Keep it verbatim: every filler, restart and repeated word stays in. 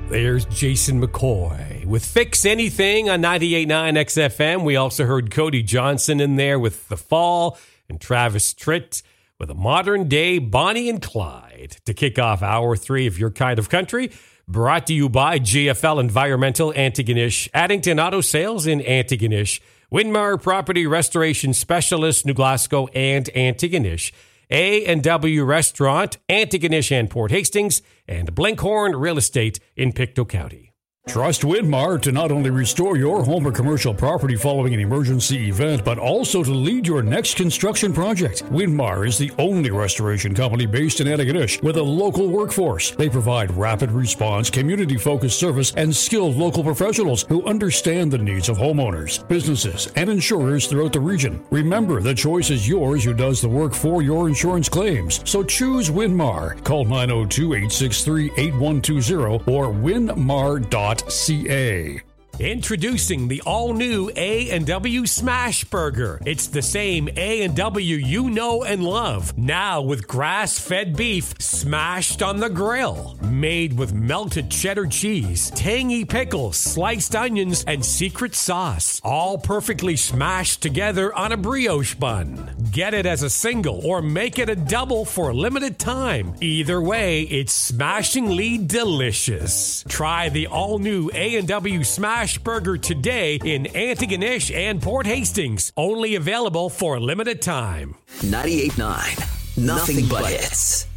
There's Jason McCoy with Fix Anything on ninety-eight point nine X F M. We also heard Cody Johnson in there with The Fall and Travis Tritt with a modern day Bonnie and Clyde to kick off hour three of Your Kind of Country. Brought to you by G F L Environmental, Antigonish, Addington Auto Sales in Antigonish, Winmar Property Restoration Specialist, New Glasgow and Antigonish, A and W Restaurant, Antigonish and Port Hastings, and Blinkhorn Real Estate in Pictou County. Trust Winmar to not only restore your home or commercial property following an emergency event, but also to lead your next construction project. Winmar is the only restoration company based in Antigonish with a local workforce. They provide rapid response, community-focused service, and skilled local professionals who understand the needs of homeowners, businesses, and insurers throughout the region. Remember, the choice is yours who does the work for your insurance claims. So choose Winmar. Call nine oh two, eight six three, eight one two zero or winmar dot C A. Introducing the all-new A and W Smash Burger. It's the same A and W you know and love, now with grass-fed beef smashed on the grill. Made with melted cheddar cheese, tangy pickles, sliced onions, and secret sauce. All perfectly smashed together on a brioche bun. Get it as a single or make it a double for a limited time. Either way, it's smashingly delicious. Try the all-new A and W Smash Burger today in Antigonish and Port Hastings. Only available for a limited time. ninety-eight point nine. Nothing but hits.